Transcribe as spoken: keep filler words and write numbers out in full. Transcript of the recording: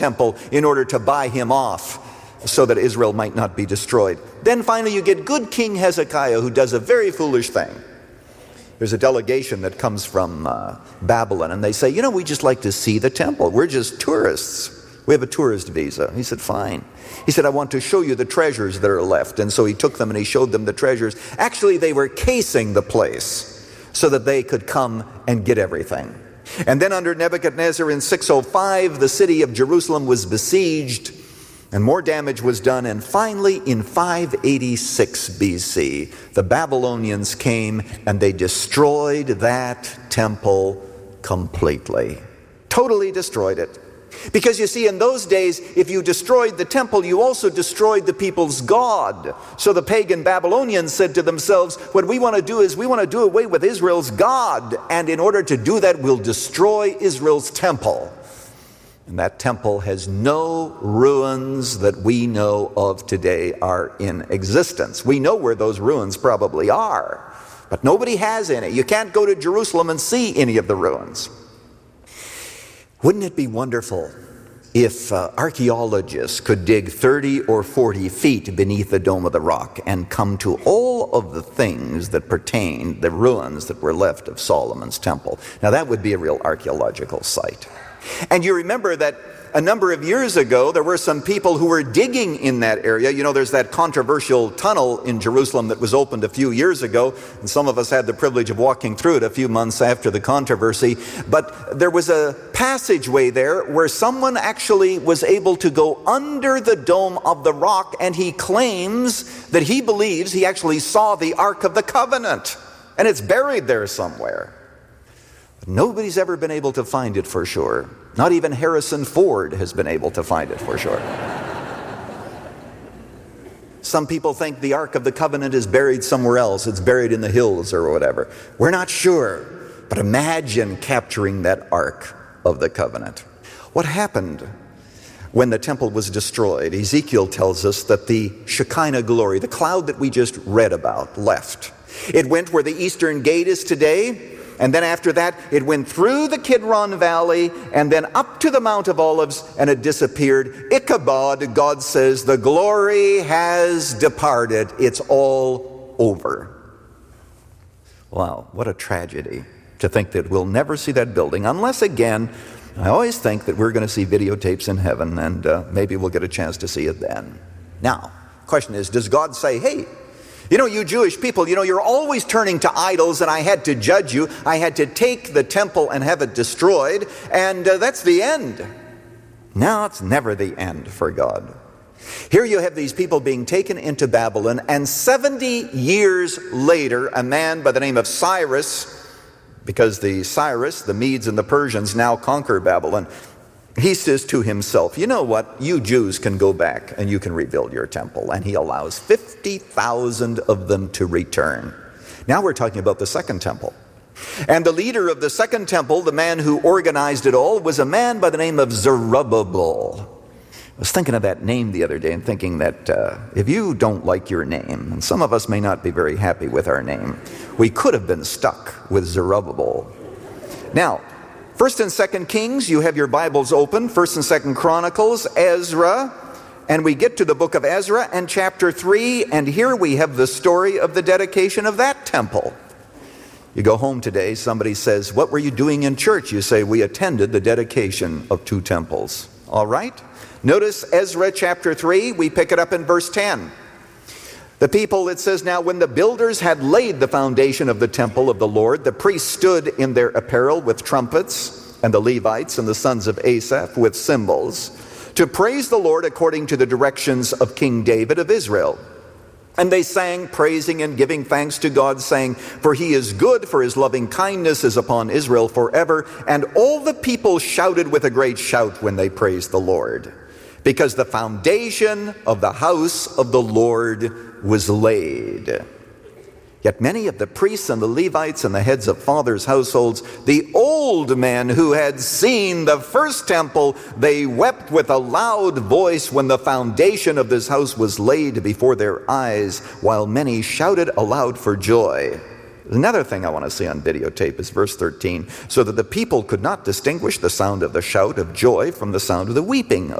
temple in order to buy him off so that Israel might not be destroyed. Then finally you get good King Hezekiah, who does a very foolish thing. There's a delegation that comes from uh, Babylon, and they say, you know, we just like to see the temple. We're just tourists. We have a tourist visa. He said, fine. He said, I want to show you the treasures that are left. And so he took them and he showed them the treasures. Actually, they were casing the place so that they could come and get everything. And then under Nebuchadnezzar in six oh five, the city of Jerusalem was besieged, and more damage was done. And finally, in five eighty-six B C, the Babylonians came and they destroyed that temple completely. Totally destroyed it. Because you see, in those days, if you destroyed the temple, you also destroyed the people's God. So the pagan Babylonians said to themselves, what we want to do is we want to do away with Israel's God. And in order to do that, we'll destroy Israel's temple. And that temple has no ruins that we know of today are in existence. We know where those ruins probably are, but nobody has any. You can't go to Jerusalem and see any of the ruins. Wouldn't it be wonderful if uh, archaeologists could dig thirty or forty feet beneath the Dome of the Rock and come to all of the things that pertain, the ruins that were left of Solomon's temple? Now that would be a real archaeological site. And you remember that a number of years ago, there were some people who were digging in that area. You know, there's that controversial tunnel in Jerusalem that was opened a few years ago, and some of us had the privilege of walking through it a few months after the controversy. But there was a passageway there where someone actually was able to go under the Dome of the Rock, and he claims that he believes he actually saw the Ark of the Covenant, and it's buried there somewhere. But nobody's ever been able to find it for sure. Not even Harrison Ford has been able to find it for sure. Some people think the Ark of the Covenant is buried somewhere else. It's buried in the hills or whatever. We're not sure. But imagine capturing that Ark of the Covenant. What happened when the temple was destroyed? Ezekiel tells us that the Shekinah glory, the cloud that we just read about, left. It went where the eastern gate is today. And then after that, it went through the Kidron Valley and then up to the Mount of Olives, and it disappeared. Ichabod, God says, the glory has departed. It's all over. Wow, what a tragedy to think that we'll never see that building, unless again, I always think that we're going to see videotapes in heaven, and uh, maybe we'll get a chance to see it then. Now, the question is, does God say, hey, you know, you Jewish people, you know, you're always turning to idols, and I had to judge you. I had to take the temple and have it destroyed, and uh, that's the end. No, it's never the end for God. Here you have these people being taken into Babylon, and seventy years later, a man by the name of Cyrus, because the Cyrus, the Medes and the Persians now conquer Babylon, he says to himself, you know what, you Jews can go back and you can rebuild your temple. And he allows fifty thousand of them to return. Now we're talking about the second temple. And the leader of the second temple, the man who organized it all, was a man by the name of Zerubbabel. I was thinking of that name the other day and thinking that uh, if you don't like your name, and some of us may not be very happy with our name, we could have been stuck with Zerubbabel. Now, First and Second Kings, you have your Bibles open. First and Second Chronicles, Ezra, and we get to the book of Ezra and chapter three, and here we have the story of the dedication of that temple. You go home today, somebody says, what were you doing in church? You say, we attended the dedication of two temples. All right? Notice Ezra chapter three, we pick it up in verse ten. The people, it says, now when the builders had laid the foundation of the temple of the Lord, the priests stood in their apparel with trumpets, and the Levites and the sons of Asaph with cymbals, to praise the Lord according to the directions of King David of Israel. And they sang, praising and giving thanks to God, saying, for he is good, for his loving kindness is upon Israel forever. And all the people shouted with a great shout when they praised the Lord, because the foundation of the house of the Lord was laid. Yet many of the priests and the Levites and the heads of fathers' households, the old men who had seen the first temple, they wept with a loud voice when the foundation of this house was laid before their eyes, while many shouted aloud for joy. Another thing I want to see on videotape is verse thirteen. So that the people could not distinguish the sound of the shout of joy from the sound of the weeping